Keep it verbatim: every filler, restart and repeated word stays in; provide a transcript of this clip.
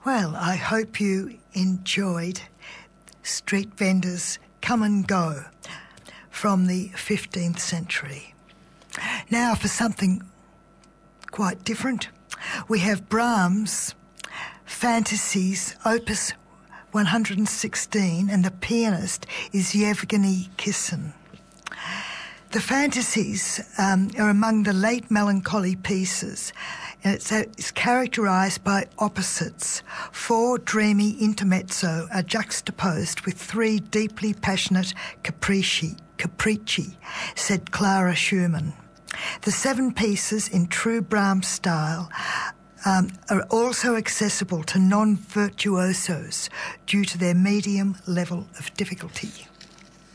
Well, I hope you enjoyed Street Vendors Come and Go from the fifteenth century. Now for something quite different. We have Brahms' Fantasies, Opus one hundred sixteen, and the pianist is Yevgeny Kissin. The Fantasies um, are among the late melancholy pieces, and it's, uh, it's characterised by opposites. Four dreamy intermezzo are juxtaposed with three deeply passionate capricci, capricci, said Clara Schumann. The seven pieces in true Brahms style um, are also accessible to non-virtuosos due to their medium level of difficulty.